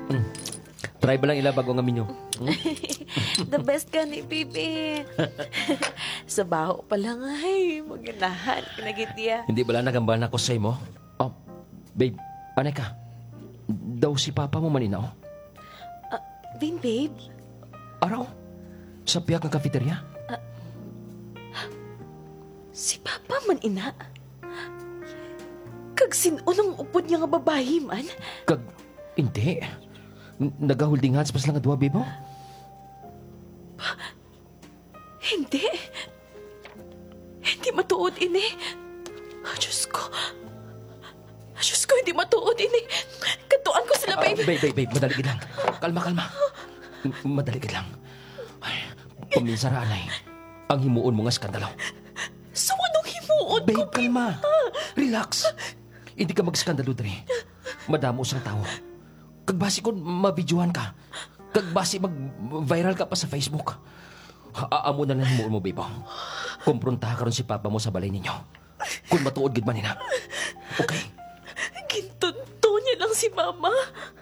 Try ba lang ilabag ang amin nyo? The best ka ni Bibi. Sa baho pa lang ay maganahan kinagitiya. Hindi ba lang nagambal na ko sa imo? Oh, babe, anay ka? Daw si Papa mo maninaw? Vin, babe. Araw? Sa piyak ng kafeterya? Si Papa man ina. Kag sinunang upod niya nga babae man. Kag, hindi. Nagaholding hands pas lang adwa, babe mo? Hindi. Hindi matuod ini. Diyos ko. Diyos ko, hindi matuod ini. Katuan ko sila, babe. Babe, madali lang. Kalma. Madali lang. Ay, paminsa ra, anay. Ang himuon mo nga skandalo. So, anong himuon ko, Babe, kalma. Relax. Hindi ka mag-skandalo, Dre. Madamo sang tao. Kagbasi ko, mabidyohan ka. Kagbasi, mag-viral ka pa sa Facebook. Aamo na lang himuon mo, babe. Kumprontaha ka ron si Papa mo sa balay ninyo. Kung matuod gid man nina. Okay? Gintunto niya lang si Mama.